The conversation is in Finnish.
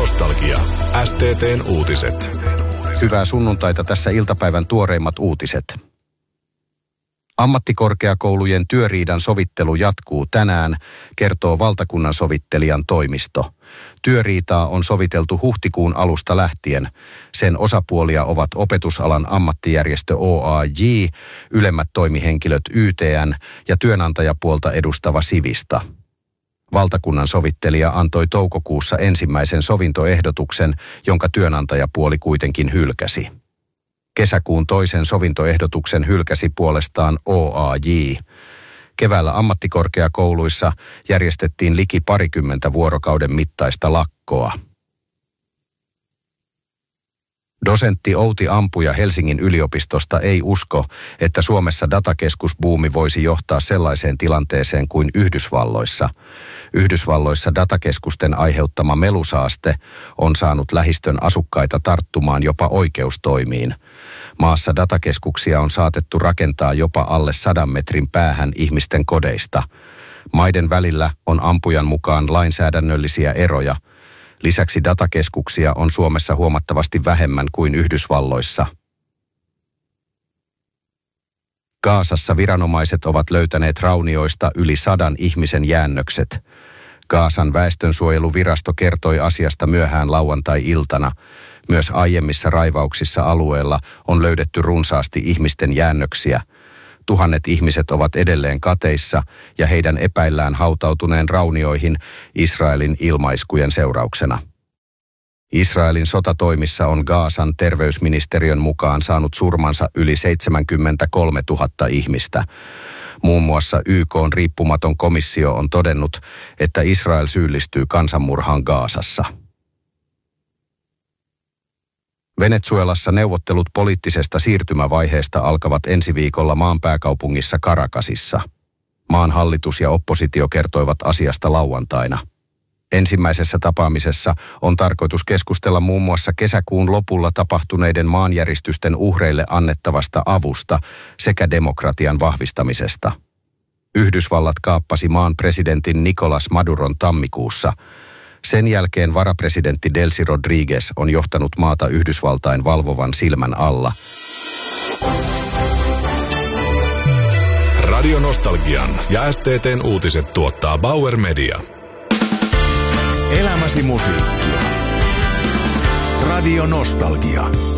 Nostalgia. STT:n uutiset. Hyvää sunnuntaita, tässä iltapäivän tuoreimmat uutiset. Ammattikorkeakoulujen työriidan sovittelu jatkuu tänään, kertoo valtakunnan sovittelijan toimisto. Työriitaa on soviteltu huhtikuun alusta lähtien. Sen osapuolia ovat opetusalan ammattijärjestö OAJ, ylemmät toimihenkilöt YTN ja työnantajapuolta edustava Sivista. Valtakunnan sovittelija antoi toukokuussa ensimmäisen sovintoehdotuksen, jonka työnantajapuoli kuitenkin hylkäsi. Kesäkuun toisen sovintoehdotuksen hylkäsi puolestaan OAJ. Keväällä ammattikorkeakouluissa järjestettiin liki 20 vuorokauden mittaista lakkoa. Dosentti Outi Ampuja Helsingin yliopistosta ei usko, että Suomessa datakeskusbuumi voisi johtaa sellaiseen tilanteeseen kuin Yhdysvalloissa. Yhdysvalloissa datakeskusten aiheuttama melusaaste on saanut lähistön asukkaita tarttumaan jopa oikeustoimiin. Maassa datakeskuksia on saatettu rakentaa jopa alle 100 metrin päähän ihmisten kodeista. Maiden välillä on Ampujan mukaan lainsäädännöllisiä eroja. Lisäksi datakeskuksia on Suomessa huomattavasti vähemmän kuin Yhdysvalloissa. Gazassa viranomaiset ovat löytäneet raunioista yli 100 ihmisen jäännökset. Gazan väestönsuojeluvirasto kertoi asiasta myöhään lauantai-iltana. Myös aiemmissa raivauksissa alueella on löydetty runsaasti ihmisten jäännöksiä. Tuhannet ihmiset ovat edelleen kateissa ja heidän epäillään hautautuneen raunioihin Israelin ilmaiskujen seurauksena. Israelin sotatoimissa on Gazan terveysministeriön mukaan saanut surmansa yli 73 000 ihmistä. Muun muassa YK:n riippumaton komissio on todennut, että Israel syyllistyy kansanmurhaan Gazassa. Venezuelassa neuvottelut poliittisesta siirtymävaiheesta alkavat ensi viikolla maan pääkaupungissa Caracasissa. Maan hallitus ja oppositio kertoivat asiasta lauantaina. Ensimmäisessä tapaamisessa on tarkoitus keskustella muun muassa kesäkuun lopulla tapahtuneiden maanjäristysten uhreille annettavasta avusta sekä demokratian vahvistamisesta. Yhdysvallat kaappasi maan presidentin Nicolás Maduron tammikuussa. Sen jälkeen varapresidentti Delcy Rodríguez on johtanut maata Yhdysvaltain valvovan silmän alla. Radio Nostalgian ja STT:n uutiset tuottaa Bauer Media. Elämäsi musiikkia. Radio Nostalgia.